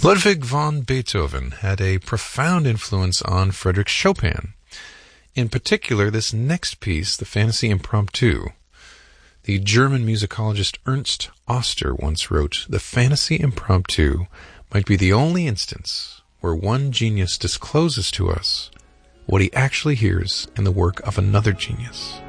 Ludwig van Beethoven had a profound influence on Frédéric Chopin. In particular, this next piece, the Fantasy Impromptu. The German musicologist Ernst Oster once wrote, "The Fantasy Impromptu might be the only instance where one genius discloses to us what he actually hears in the work of another genius."